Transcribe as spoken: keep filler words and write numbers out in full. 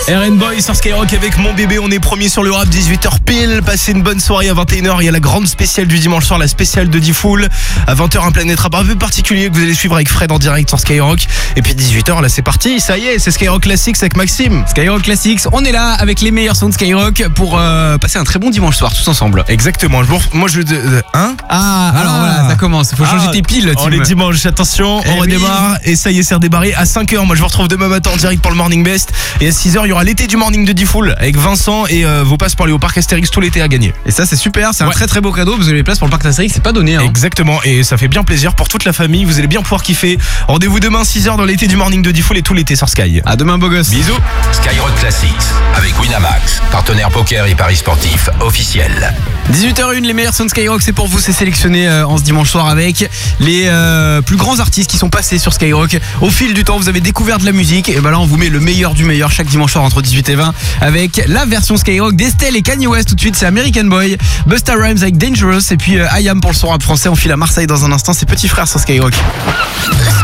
R and Boy sur Skyrock avec Mon Bébé, on est premier sur le rap, dix-huit heures pile. Passez une bonne soirée. À vingt et une heures, il y a la grande spéciale du dimanche soir, la spéciale de D-Fool. À vingt heures, un Planète Rap un peu particulier que vous allez suivre avec Fred en direct sur Skyrock. Et puis dix-huit heures, là c'est parti, ça y est, c'est Skyrock Classics avec Maxime. Skyrock Classics, on est là avec les meilleurs sons de Skyrock pour euh, passer un très bon dimanche soir tous ensemble. Exactement, je, moi je... Euh, hein Ah, alors Ah. voilà, ça commence, faut changer Ah, tes piles. On est dimanche, attention, Eh on redémarre. Et ça y est, c'est redémarré à cinq heures. Moi je vous retrouve demain matin en direct pour le Morning Best. Et à six heures, il y aura l'été du Morning de D-Fool avec Vincent et euh, vos passes pour aller au parc Astérix tout l'été à gagner. Et ça c'est super, c'est Ouais. un très très beau cadeau parce que les places pour le parc Astérix c'est pas donné hein. Exactement, et ça fait bien plaisir pour toute la famille. Vous allez bien pouvoir kiffer. Rendez-vous demain six heures dans l'été du Morning de D-Fool et tout l'été sur Sky. À demain beau gosse. Bisous. Skyrock Classics avec Winamax, partenaire poker et paris sportifs officiel. dix-huit heures une, les meilleurs sons de Skyrock, c'est pour vous, c'est sélectionné euh, en ce dimanche soir avec les euh, plus grands artistes qui sont passés sur Skyrock. Au fil du temps, vous avez découvert de la musique, et ben là on vous met le meilleur du meilleur chaque dimanche soir entre dix-huit et vingt avec la version Skyrock d'Estelle et Kanye West. Tout de suite, c'est American Boy, Busta Rhymes avec Dangerous, et puis euh, I Am pour le son rap français. On file à Marseille dans un instant, c'est Petit Frère sur Skyrock.